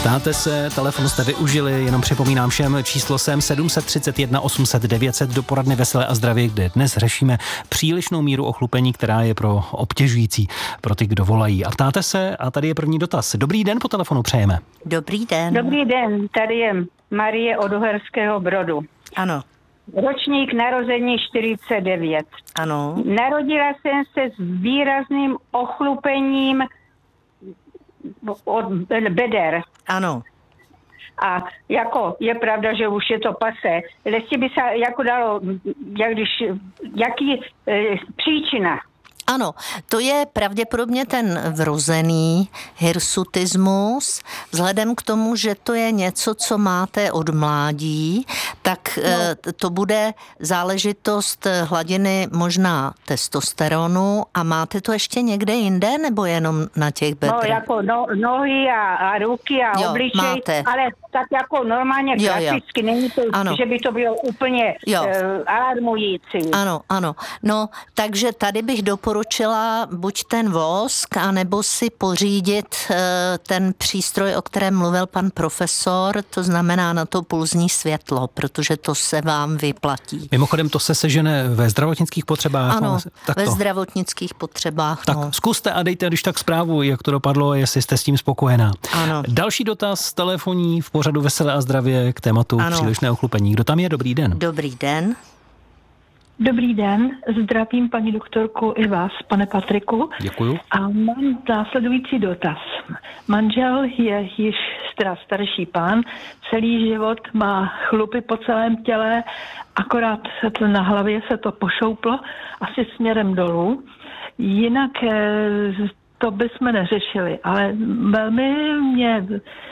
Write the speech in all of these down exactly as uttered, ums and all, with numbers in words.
Ptáte se, telefon jste využili, jenom připomínám všem, číslo sem sedm tři jedna osm set devět set do poradny Veselé a zdravě, kde dnes řešíme přílišnou míru ochlupení, která je pro obtěžující pro ty, kdo volají. A ptáte se, a tady je první dotaz. Dobrý den, po telefonu přejeme. Dobrý den. Dobrý den, tady je Marie od Uherského Brodu. Ano. Ročník narození čtyřicet devět. Ano. Narodila jsem se s výrazným ochlupením od beder. Ano. A jako je pravda, že už je to pase, ale ještě by se jako dalo, jak když, jaký e, příčina? Ano, to je pravděpodobně ten vrozený hirsutismus. Vzhledem k tomu, že to je něco, co máte od mládí, tak no. to bude záležitost hladiny možná testosteronu. A máte to ještě někde jinde, nebo jenom na těch bedrech? No, jako no, nohy a, a ruky a jo, obličej, máte. Ale tak jako normálně jo, klasicky, jo. není to, ano. že by to bylo úplně uh, alarmující. Ano, ano. No, takže tady bych doporučila buď ten vosk, anebo si pořídit uh, ten přístroj, o kterém mluvil pan profesor, to znamená na to pulzní světlo, protože to se vám vyplatí. Mimochodem to se sežene ve zdravotnických potřebách. Ano, tak ve to. zdravotnických potřebách. Tak no. Zkuste a dejte když tak zprávu, jak to dopadlo, jestli jste s tím spokojená. Ano. Další dotaz telefonní v pořadu Veselé a zdravě k tématu ano. přílišné ochlupení. Kdo tam je? Dobrý den. Dobrý den. Dobrý den, zdravím paní doktorku i vás, pane Patriku. Děkuju. A mám následující dotaz. Manžel je již teda starší pán, celý život má chlupy po celém těle, akorát na hlavě se to pošouplo, asi směrem dolů. Jinak to bychom neřešili, ale velmi mě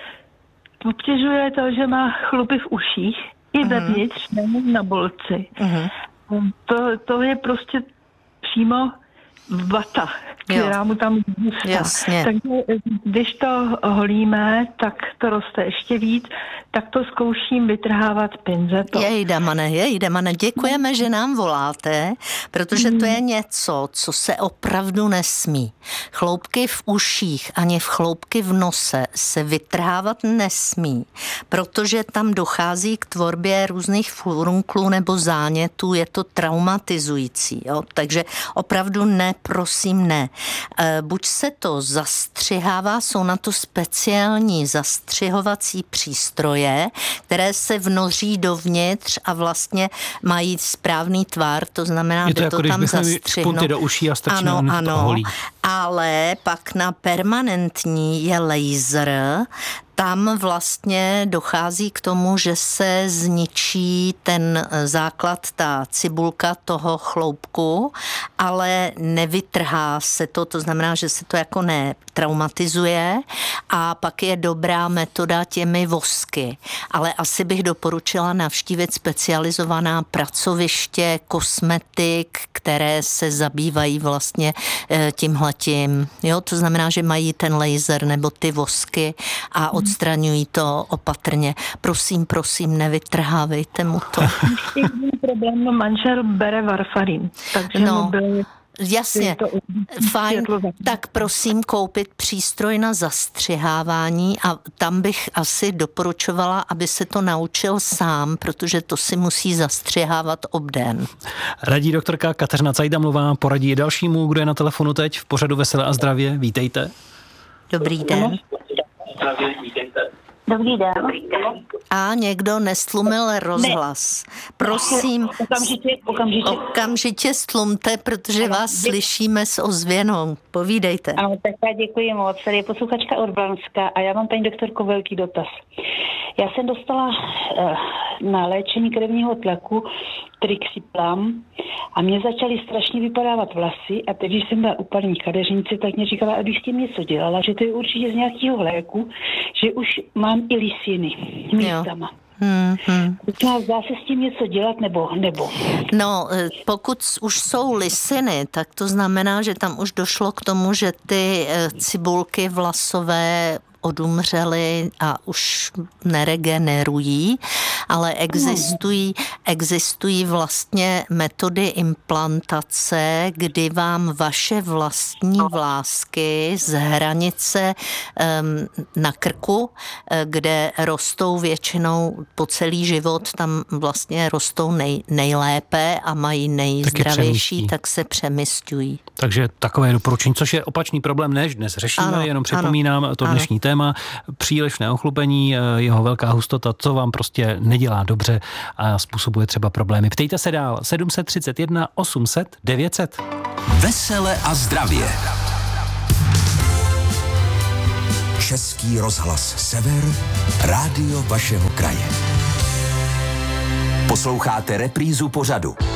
obtěžuje to, že má chlupy v uších i vevnitř, mm. na bolci. Mm. To, to je prostě přímo vata, která jo. mu tam zůstá. Jasně. Takže když to holíme, tak to roste ještě víc, tak to zkouším vytrhávat pinzetou. Jej, Damane, jej, Damane, děkujeme, že nám voláte, protože to je něco, co se opravdu nesmí. Chloupky v uších ani v chloupky v nose se vytrhávat nesmí, protože tam dochází k tvorbě různých furunklů nebo zánětů, je to traumatizující, jo? Takže opravdu ne, prosím, ne. E, buď se to zastřihává, jsou na to speciální zastřihovací přístroje, které se vnoří dovnitř a vlastně mají správný tvar, to znamená, je to jde jako, to tam zastřihnout. Do uší a strčíme, ano, ano, holí. Ale pak na permanentní je laser. Tam vlastně dochází k tomu, že se zničí ten základ, ta cibulka toho chloupku, ale nevytrhá se to, to znamená, že se to jako netraumatizuje a pak je dobrá metoda těmi vosky. Ale asi bych doporučila navštívit specializovaná pracoviště, kosmetik, které se zabývají vlastně tímhletím. Jo, to znamená, že mají ten laser nebo ty vosky a odstraňují to opatrně. Prosím, prosím, nevytrhávejte mu to. Jediný problém, manžel bere varfarin, takže no. mu byl... Jasně, fajn, tak prosím koupit přístroj na zastřihávání a tam bych asi doporučovala, aby se to naučil sám, protože to si musí zastřihávat obden. Radí doktorka Kateřina Cajdamlová, poradí i dalšímu, kdo je na telefonu teď v pořadu Veselé a zdravě. Vítejte. Dobrý den. Dobrý den. A někdo nestlumil rozhlas. Ne. Prosím, okamžitě, okamžitě. okamžitě stlumte, protože vás dě... slyšíme s ozvěnou. Povídejte. Ano, tak já děkuji moc. Tady je posluchačka Urbánska a já mám, paní doktorko, velký dotaz. Já jsem dostala uh, na léčení krevního tlaku Trixiplam a mě začaly strašně vypadávat vlasy a teď, když jsem byla u paní kadeřnice, tak mě říkala, abych s tím něco dělala, že to je určitě z nějakého léku, že už mám i lisiny místama. Hmm, hmm. Zdá se s tím něco dělat nebo, nebo? No, pokud už jsou lisiny, tak to znamená, že tam už došlo k tomu, že ty cibulky vlasové odumřely a už neregenerují. ale existují, existují vlastně metody implantace, kdy vám vaše vlastní vlásky z hranice um, na krku, kde rostou většinou po celý život, tam vlastně rostou nej, nejlépe a mají nejzdravější, tak se přemysťují. Takže takové doporučení, což je opačný problém, než dnes řešíme, ano, jenom připomínám ano, to dnešní ano. téma, přílišné ochlupení, jeho velká hustota, co vám prostě nedělá dobře a způsobuje třeba problémy. Ptejte se dál, sedm set třicet jedna osm set devět set. Vesele a zdravě. Český rozhlas Sever, rádio vašeho kraje. Posloucháte reprízu pořadu.